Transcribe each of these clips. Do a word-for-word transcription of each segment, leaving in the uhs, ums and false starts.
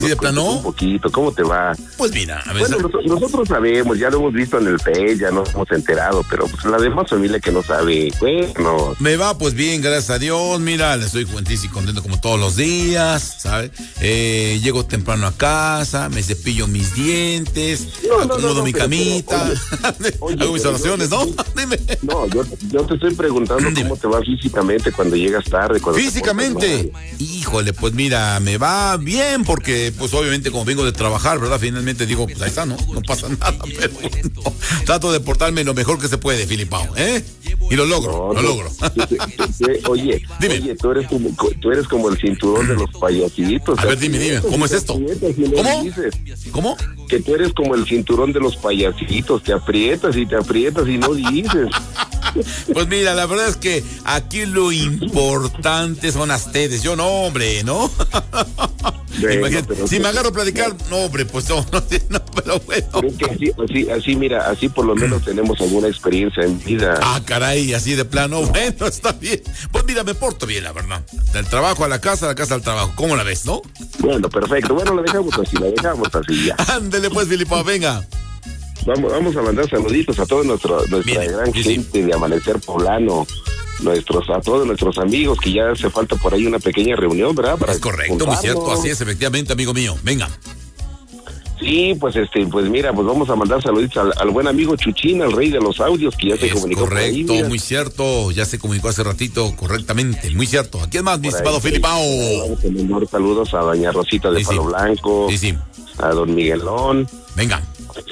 ¿Sí de plano? Un poquito, ¿cómo te va? Pues mira, a ver. Bueno, nosotros, nosotros sabemos, ya lo hemos visto en el Face, ya nos hemos enterado, pero pues la demás familia que no sabe, bueno. Me va pues bien, gracias a Dios, mira, le estoy cuentísimo y contento como todos los días, ¿sabes? Eh, llego temprano a casa, me cepillo mis dientes, no, acomodo no, no, no, mi pero, camita, pero, oye, oye, hago mis oraciones, yo, ¿no? Dime. No, yo, yo te estoy preguntando Dime. cómo te va físicamente cuando llegas tarde. Cuando físicamente, híjole, pues mira, me va bien porque pues obviamente como vengo de trabajar, ¿verdad? Finalmente digo, pues ahí está, ¿no? No pasa nada, pero bueno, trato de portarme lo mejor que se puede, Filipao, ¿eh? Y lo logro, no, lo no, logro. Oye, dime. Oye, tú eres como, tú eres como el cinturón de los payasitos. A ver, dime, dime, ¿cómo es esto? ¿Cómo? ¿Cómo? Que tú eres como el cinturón de los payasitos, te aprietas y te aprietas y no dices. Pues mira, la verdad es que aquí lo importante son ustedes. Yo no, hombre, ¿no? Bueno, imagínate, si me agarro a platicar, no, hombre, pues no, no, no pero bueno. Creo que así, así, así, mira, así por lo menos tenemos alguna experiencia en vida. Ah, caray, así de plano, bueno, está bien. Pues mira, me porto bien, la verdad. Del trabajo a la casa, de la casa al trabajo. ¿Cómo la ves, no? Bueno, perfecto. Bueno, la dejamos así, la dejamos así ya. Ándele pues, Filipo, venga. Vamos, vamos a mandar saluditos a toda nuestra Viene, gran sí, gente sí. de Amanecer Poblano, nuestros, a todos nuestros amigos, que ya hace falta por ahí una pequeña reunión, ¿verdad? Para es correcto, juntarnos. Muy cierto, así es, efectivamente, amigo mío. Venga. Sí, pues este, pues mira, pues vamos a mandar saluditos al, al buen amigo Chuchín, al rey de los audios, que ya se es comunicó. Correcto, ahí, muy cierto, ya se comunicó hace ratito, correctamente, muy cierto. ¿A quién más, mi estimado Filipao? Vamos a mandar saludos a doña Rosita de sí, Palo sí. Blanco, sí, sí. a don Miguelón. Venga.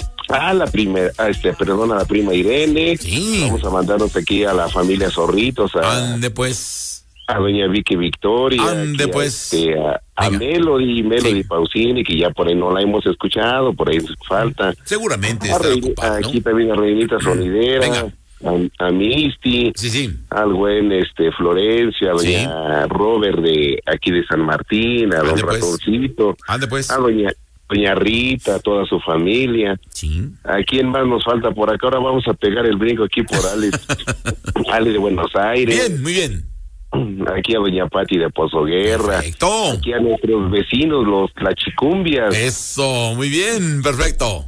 A la primera, a este, perdón, a la prima Irene. Sí. Vamos a mandarnos aquí a la familia Zorritos. A, Ande pues. A doña Vicky Victoria. Ande aquí, pues. A, este, a, a Melody, Melody sí. Pausini, que ya por ahí no la hemos escuchado, por ahí falta. Seguramente a está Rey, ocupada, ¿no? Aquí también a Reinita Sonidera. Venga. A, a Misty. Sí, sí. Al buen este Florencia, a doña sí. Robert de aquí de San Martín, a Ande don pues. Ratoncito. Ande pues. A doña Doña Rita, toda su familia. Sí. ¿A quién más nos falta por acá? Ahora vamos a pegar el brinco aquí por Alex. Alex de Buenos Aires. Bien, muy bien. Aquí a doña Pati de Pozoguerra. Perfecto. Aquí a nuestros vecinos, los Tlachicumbias. Eso, muy bien, perfecto.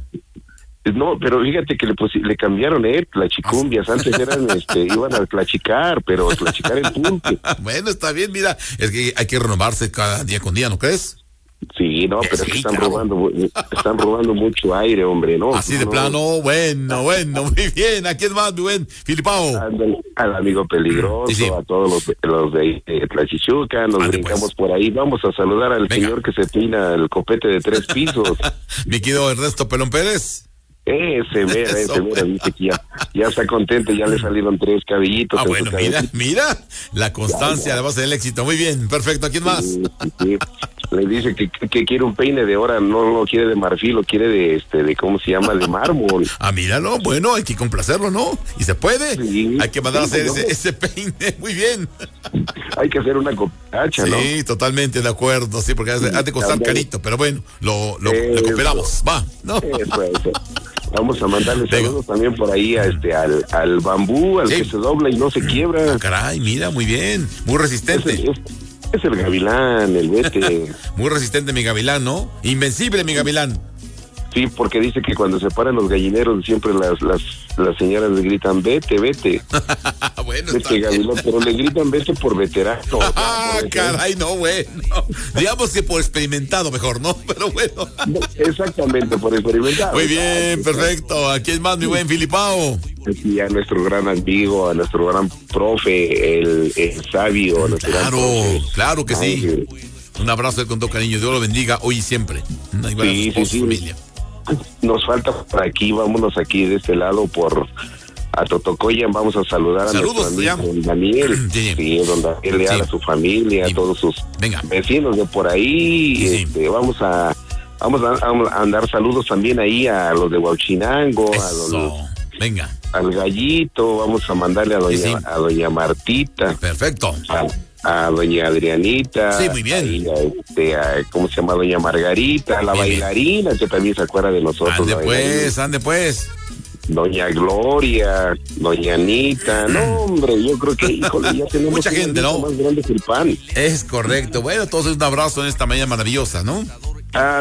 No, pero fíjate que le, pues, le cambiaron, eh, Tlachicumbias. Antes eran, este, iban a tlachicar, pero tlachicar el punto. Bueno, está bien, mira, es que hay que renovarse cada día con día, ¿no crees? Sí, no, pero sí, es que están claro. robando, están robando mucho aire, hombre, ¿no? Así de no, plano, bueno, bueno, muy bien. ¿A quién más, mi buen Filipao? Al, al amigo peligroso, sí, sí. a todos los, los de eh, Tlachichuca, nos Ande brincamos pues. por ahí. Vamos a saludar al Venga. señor que se pina el copete de tres pisos. Mi querido Ernesto Pelón Pérez. Ese, mira, ese, mira, dice que ya, ya está contento, ya le salieron tres cabellitos. Ah, bueno, mira, mira, la constancia, ya, ya. la base del éxito, muy bien, perfecto, ¿a quién más? Sí, sí, sí. Le dice que, que quiere un peine de oro, no lo quiere de marfil, lo quiere de, este, de, ¿cómo se llama? De mármol. Ah, míralo, bueno, hay que complacerlo, ¿no? Y se puede, sí, hay que mandar sí, a hacer no. ese, ese peine, muy bien. Hay que hacer una copacha, ¿no? Sí, totalmente de acuerdo, sí, porque sí, ha de costar carito, pero bueno, lo, lo, eso, lo cooperamos, va, ¿no? Eso, eso. Vamos a mandarle saludos también por ahí a este, al, al bambú, al sí. que se dobla y no se quiebra. Ah, caray, mira, muy bien, muy resistente. Es el, es, es el gavilán, el vete. Muy resistente mi gavilán, ¿no? Invencible mi gavilán. Sí, porque dice que cuando se paran los gallineros siempre las las, las señoras le gritan vete, vete. Bueno, vete, gavilán, pero le gritan vete por veterano. Ah, caray, no, bueno. Digamos que por experimentado mejor, ¿no? Pero bueno. Exactamente, por experimentado. Muy bien, perfecto. ¿A quién más, mi buen Filipao? Aquí a nuestro gran amigo, a nuestro gran profe, el, el sabio. Claro, claro que sí. Ay, un abrazo con todo cariño. Dios lo bendiga hoy y siempre. Una sí, sí, sí. familia. Nos falta por aquí, vámonos aquí de este lado por a Totocoyan, vamos a saludar a Saludos, nuestro amigo don Daniel, sí, sí don Daniel Leal, sí. a su familia, sí. a todos sus Venga. vecinos de por ahí, sí, sí. Este, vamos a vamos a, a mandar saludos también ahí a los de Huachinango, a los, Venga. al Gallito, vamos a mandarle a doña, sí, sí. a doña Martita. Perfecto. A, a doña Adrianita. Sí, muy bien. Y a, este, a, ¿cómo se llama? Doña Margarita, la bien, bailarina, bien. que también se acuerda de nosotros. Ande pues, ande pues. Doña Gloria, doña Anita, no hombre, yo creo que, híjole, ya tenemos mucha gente, ¿no? Más grande que el pan. Es correcto. Bueno, entonces un abrazo en esta mañana maravillosa, ¿no? Ah,